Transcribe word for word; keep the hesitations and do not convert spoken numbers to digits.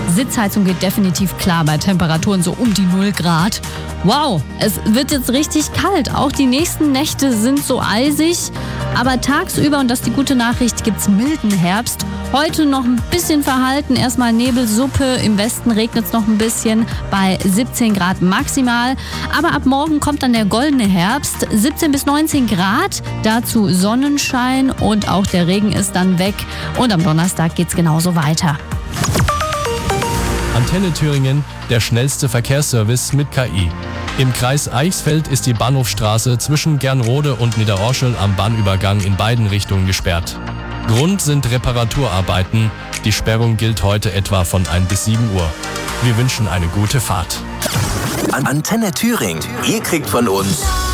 Sitzheizung geht definitiv klar bei Temperaturen so um die null Grad. Wow, es wird jetzt richtig kalt. Auch die nächsten Nächte sind so eisig. Aber tagsüber, und das ist die gute Nachricht, gibt's milden Herbst. Heute noch ein bisschen verhalten. Erstmal Nebelsuppe. Im Westen regnet es noch ein bisschen bei siebzehn Grad maximal. Aber ab morgen kommt dann der goldene Herbst. siebzehn bis neunzehn Grad. Dazu Sonnenschein und auch der Regen ist dann weg. Und am Donnerstag geht's genauso weiter. Antenne Thüringen, der schnellste Verkehrsservice mit K I. Im Kreis Eichsfeld ist die Bahnhofstraße zwischen Gernrode und Niederorschel am Bahnübergang in beiden Richtungen gesperrt. Grund sind Reparaturarbeiten. Die Sperrung gilt heute etwa von ein bis sieben Uhr. Wir wünschen eine gute Fahrt. Antenne Thüringen. Ihr kriegt von uns